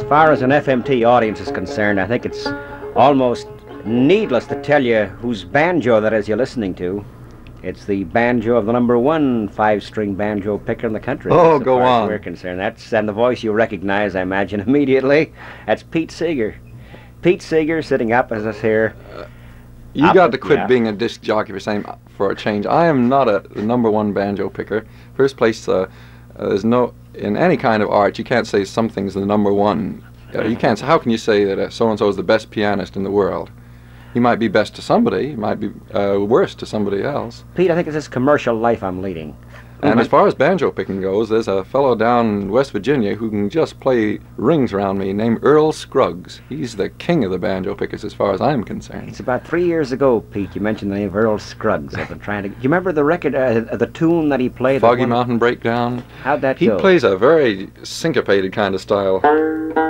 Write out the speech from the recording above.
far as an FMT audience is concerned, I think it's almost needless to tell you whose banjo that is you're listening to. It's the banjo of the #1 5-string banjo picker in the country. Oh, go on. As far as we're concerned. And the voice you recognize, I imagine, immediately. That's Pete Seeger. Pete Seeger sitting up as us here. You got to quit being a disc jockey for a change. I am not the #1 banjo picker. First place, there's no, in any kind of art, you can't say something's the #1. You can't. How can you say that so-and-so is the best pianist in the world? He might be best to somebody, he might be worst to somebody else. Pete, I think it's this commercial life I'm leading. And as far as banjo picking goes, there's a fellow down in West Virginia who can just play rings around me named Earl Scruggs. He's the king of the banjo pickers as far as I'm concerned. It's about 3 years ago, Pete, you mentioned the name of Earl Scruggs. I've been trying to... Do you remember the record, the tune that he played? Foggy Mountain Breakdown. How'd that go? He plays a very syncopated kind of style.